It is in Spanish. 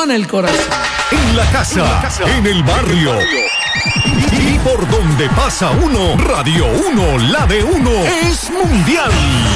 con el corazón. En la casa, en el barrio. Y por donde pasa uno, Radio 1, la de uno, es mundial.